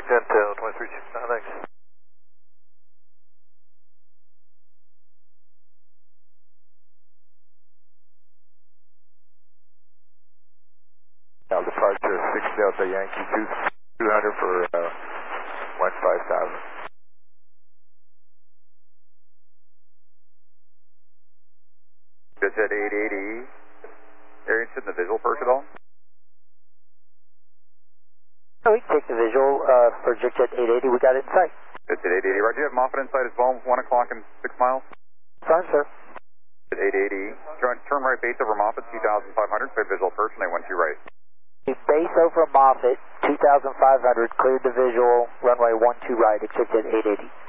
Contact Intel 2369, thanks. Now departure 6 Delta Yankee 200 for 15,000. Good at 880. Are you interested in the visual first at all? Oh, we can take the visual for JetJet 880. We got it in sight. Good at 880. Roger, you have Moffett in sight as well, 1 o'clock and 6 miles. Fine, sir. At 880. Turn right base over Moffett, 2,500. Clear visual first, and I went to right. Base over Moffett, 2,500. Cleared the visual, runway 12 right, JetJet 880.